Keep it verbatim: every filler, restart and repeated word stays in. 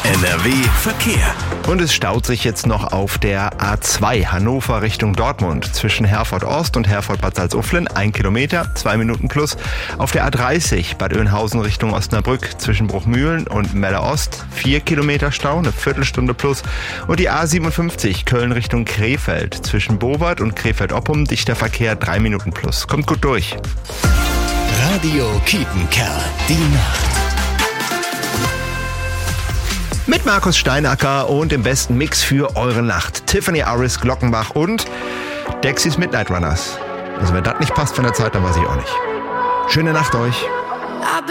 N R W Verkehr. Und es staut sich jetzt noch auf der A zwei Hannover Richtung Dortmund zwischen Herford Ost und Herford Bad Salzuflen. Ein Kilometer, zwei Minuten plus. Auf der A dreißig Bad Oeynhausen Richtung Osnabrück zwischen Bruchmühlen und Melle Ost. Vier Kilometer Stau, eine Viertelstunde plus. Und die A siebenundfünfzig Köln Richtung Krefeld zwischen Bowart und Krefeld-Oppum. Dichter Verkehr, drei Minuten plus. Kommt gut durch. Radio Kiepenkerl, die Nacht. Mit Markus Steinacker und dem besten Mix für eure Nacht. Tiffany Aris, Glockenbach und Dexys Midnight Runners. Also wenn das nicht passt von der Zeit, dann weiß ich auch nicht. Schöne Nacht euch.